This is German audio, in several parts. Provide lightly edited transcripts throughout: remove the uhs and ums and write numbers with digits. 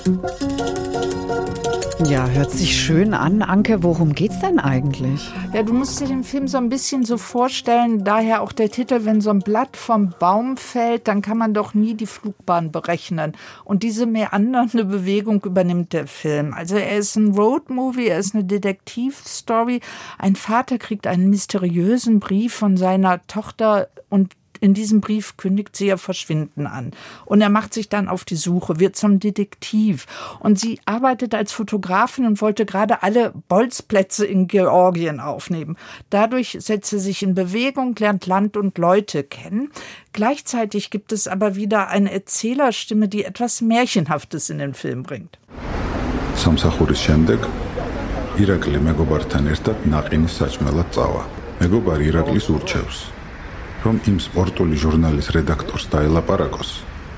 Ja, hört sich schön an. Anke, worum geht's denn eigentlich? Ja, du musst dir den Film so ein bisschen so vorstellen, daher auch der Titel, wenn so ein Blatt vom Baum fällt, dann kann man doch nie die Flugbahn berechnen. Und diese meandernde Bewegung übernimmt der Film. Also er ist ein Roadmovie, er ist eine Detektivstory. Ein Vater kriegt einen mysteriösen Brief von seiner Tochter und in diesem Brief kündigt sie ihr Verschwinden an. Und er macht sich dann auf die Suche, wird zum Detektiv. Und sie arbeitet als Fotografin und wollte gerade alle Bolzplätze in Georgien aufnehmen. Dadurch setzt sie sich in Bewegung, lernt Land und Leute kennen. Gleichzeitig gibt es aber wieder eine Erzählerstimme, die etwas Märchenhaftes in den Film bringt. Სამსახურის შემდეგ ირაკლი მეგობართან ერთად ნაყინის საჭმელად წავა. მეგობარი ირაკლის ურჩევს, რომ იმ სპორტული ჟურნალის რედაქტორს დაელაპარაკოს,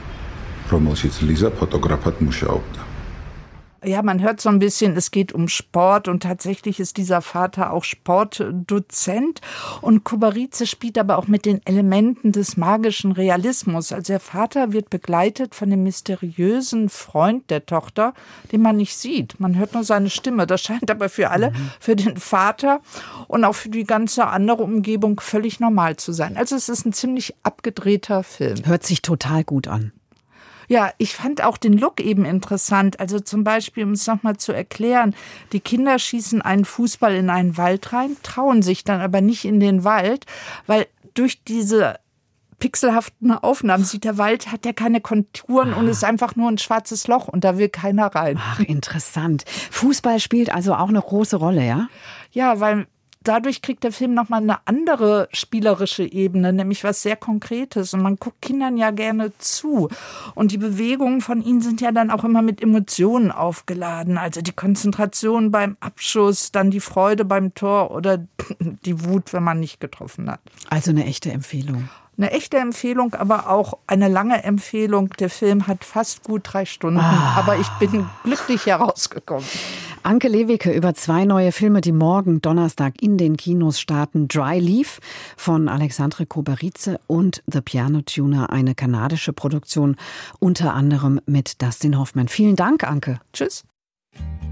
რომელშიც ლიზა ფოტოგრაფად მუშაობდა. Ja, man hört so ein bisschen, es geht um Sport und tatsächlich ist dieser Vater auch Sportdozent und Kubarice spielt aber auch mit den Elementen des magischen Realismus. Also der Vater wird begleitet von dem mysteriösen Freund der Tochter, den man nicht sieht. Man hört nur seine Stimme. Das scheint aber für alle, für den Vater und auch für die ganze andere Umgebung völlig normal zu sein. Also es ist ein ziemlich abgedrehter Film. Hört sich total gut an. Ja, ich fand auch den Look eben interessant. Also zum Beispiel, um es nochmal zu erklären, die Kinder schießen einen Fußball in einen Wald rein, trauen sich dann aber nicht in den Wald, weil durch diese pixelhaften Aufnahmen sieht der Wald, hat ja keine Konturen und ist einfach nur ein schwarzes Loch und da will keiner rein. Ach, interessant. Fußball spielt also auch eine große Rolle, ja? Ja, weil dadurch kriegt der Film nochmal eine andere spielerische Ebene, nämlich was sehr Konkretes. Und man guckt Kindern ja gerne zu. Und die Bewegungen von ihnen sind ja dann auch immer mit Emotionen aufgeladen. Also die Konzentration beim Abschuss, dann die Freude beim Tor oder die Wut, wenn man nicht getroffen hat. Also eine echte Empfehlung. Eine echte Empfehlung, aber auch eine lange Empfehlung. Der Film hat fast gut 3 Stunden, aber ich bin glücklich herausgekommen. Anke Lewicke über 2 neue Filme, die morgen Donnerstag in den Kinos starten. Dry Leaf von Alexandre Kubarice und The Piano Tuner, eine kanadische Produktion, unter anderem mit Dustin Hoffman. Vielen Dank, Anke. Tschüss.